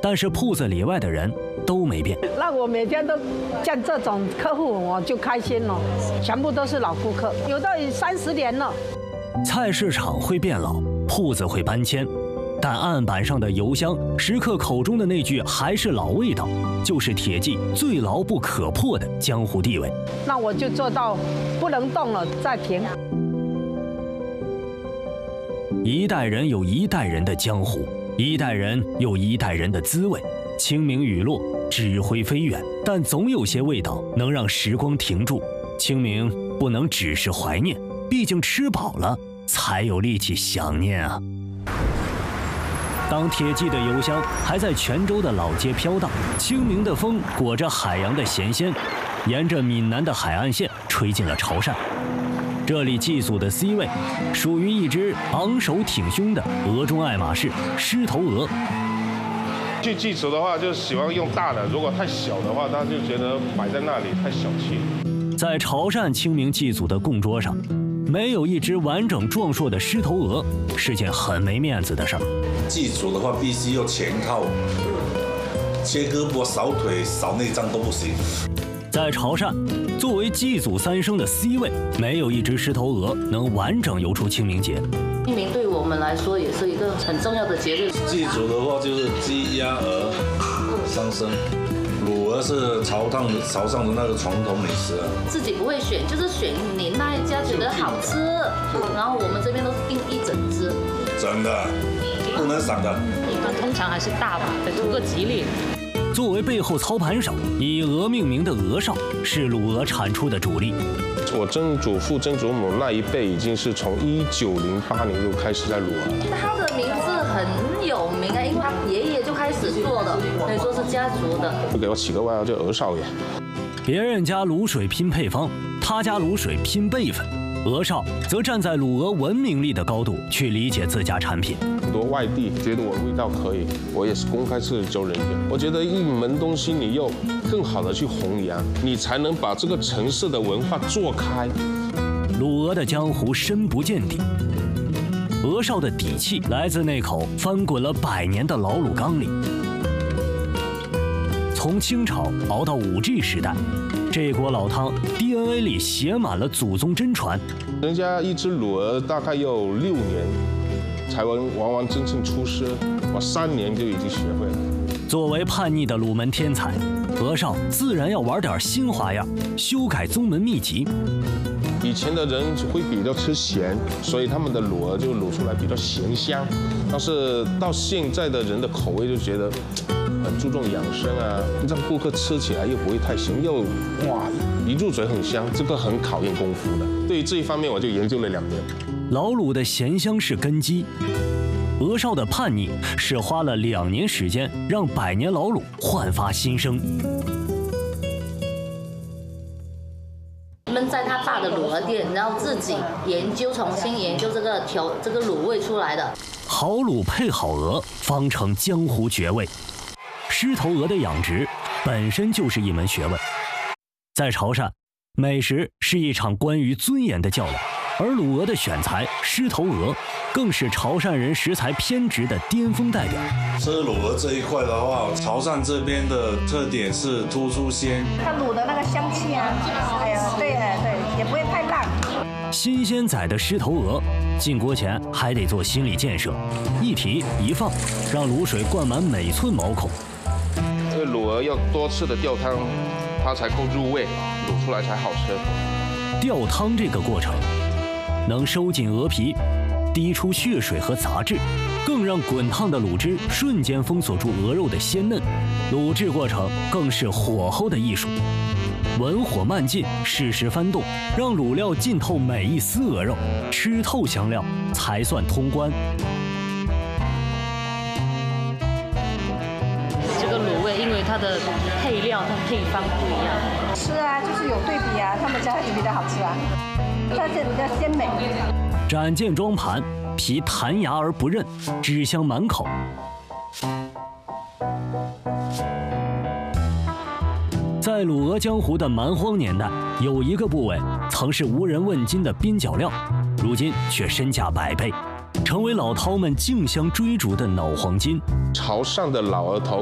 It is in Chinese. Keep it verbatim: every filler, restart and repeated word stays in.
但是铺子里外的人都没变。 那我每天都见这种客户，我就开心了，全部都是老顾客，有的三十年了。 菜市场会变老，铺子会搬迁，但案板上的油香，食客口中的那句还是老味道，就是铁记最牢不可破的江湖地位。 那我就做到不能动了再停。 一代人有一代人的江湖，一代人有一代人的滋味。清明雨落，纸灰飞远，但总有些味道能让时光停住。清明不能只是怀念，毕竟吃饱了才有力气想念啊。当铁记的油香还在泉州的老街飘荡，清明的风裹着海洋的咸鲜，沿着闽南的海岸线吹进了潮汕。这里祭祖的 C 位属于一只昂首挺胸的俄中爱马仕狮头鹅。 去祭祖的话，就喜欢用大的，如果太小的话，他就觉得摆在那里太小气。 在潮汕清明祭祖的供桌上，没有一只完整壮硕的狮头鹅是件很没面子的事儿。 祭祖的话，必须要全套，切胳膊、扫腿、扫内脏都不行。 在潮汕，作为祭祖三牲的 C 位，没有一只狮头鹅能完整游出清明节。 清明对我们来说也是一个很重要的节日。 祭祖的话就是鸡、鸭、鹅三牲，卤鹅是潮汕潮汕的那个传统美食啊。 自己不会选，就是选你那一家觉得好吃，然后我们这边都是订一整只。 真的，不能散的。 通常还是大吧，图个吉利。 作为背后操盘手，以鹅命名的鹅少是卤鹅产出的主力。 我曾祖父、曾祖母那一辈已经是从一九零八年就开始在卤鹅了。 他的名字很有名啊，因为他爷爷就开始做的，可以说是家族的。 就给我起个外号叫鹅少爷。 别人家卤水拼配方，他家卤水拼辈分。鹅少则站在卤鹅文明力的高度去理解自家产品。 很多外地觉得我味道可以，我也是公开式教人家。我觉得一门东西你要更好的去弘扬，你才能把这个城市的文化做开。 卤鹅的江湖深不见底，鹅少的底气来自那口翻滚了百年的老卤缸里。从清朝熬到 五 G 时代，这锅老汤 D N A 里写满了祖宗真传。 人家一只卤鹅大概要六年才完完完整整出师，我三年就已经学会了。 作为叛逆的卤门天才，鹅少自然要玩点新花样，修改宗门秘籍。 以前的人会比较吃咸，所以他们的卤鹅就卤出来比较咸香。但是到现在的人的口味就觉得很注重养生啊，让顾客吃起来又不会太咸，又哇一入嘴很香，这个很考验功夫的。对于这一方面，我就研究了两年。 老卤的咸香是根基，鹅少的叛逆是花了两年时间让百年老卤焕发新生。 他们在他爸的卤鹅店，然后自己研究，重新研究这个调这个卤味出来的。 好卤配好鹅，方成江湖绝味。狮头鹅的养殖本身就是一门学问，在潮汕，美食是一场关于尊严的较量，而卤鹅的选材狮头鹅更是潮汕人食材偏执的巅峰代表。 吃卤鹅这一块的话，潮汕这边的特点是突出鲜， 它卤的那个香气啊，哎呀，对对，也不会太烂。 新鲜宰的狮头鹅进锅前还得做心理建设，一提一放，让卤水灌满每寸毛孔。 这个卤鹅要多次的吊汤，它才够入味，卤出来才好吃。 吊汤这个过程，能收紧鹅皮，滴出血水和杂质，更让滚烫的卤汁瞬间封锁住鹅肉的鲜嫩。卤制过程更是火候的艺术，文火慢进，适时翻动，让卤料浸透每一丝鹅肉，吃透香料才算通关。 这个卤味因为它的配料、它配方不一样。 是啊，就是有对比啊，他们家就比较好吃啊，它这比较鲜美。 展件装盘，皮弹牙而不韧，汁香满口。在卤鹅江湖的蛮荒年代，有一个部位曾是无人问津的边角料，如今却身价百倍，成为老饕们竞相追逐的脑黄金。 潮汕的老鹅头